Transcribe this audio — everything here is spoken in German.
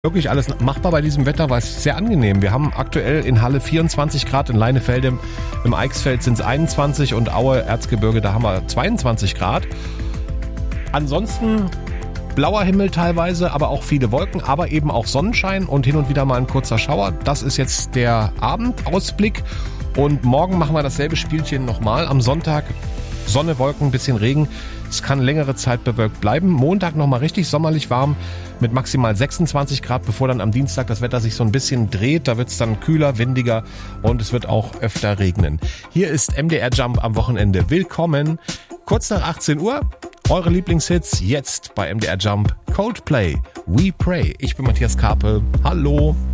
Wirklich alles machbar bei diesem Wetter, weil es ist sehr angenehm. Wir haben aktuell in Halle 24 Grad, in Leinefelde im Eichsfeld sind es 21 und Aue, Erzgebirge, da haben wir 22 Grad. Ansonsten blauer Himmel teilweise, aber auch viele Wolken, aber eben auch Sonnenschein und hin und wieder mal ein kurzer Schauer. Das ist jetzt der Abendausblick und morgen machen wir dasselbe Spielchen nochmal. Am Sonntag Sonne, Wolken, bisschen Regen. Es kann längere Zeit bewölkt bleiben. Montag nochmal richtig sommerlich warm mit maximal 26 Grad, bevor dann am Dienstag das Wetter sich so ein bisschen dreht. Da wird es dann kühler, windiger und es wird auch öfter regnen. Hier ist MDR Jump am Wochenende. Willkommen. Kurz nach 18 Uhr. Eure Lieblingshits jetzt bei MDR Jump. Coldplay, We Pray. Ich bin Matthias Karpe. Hallo.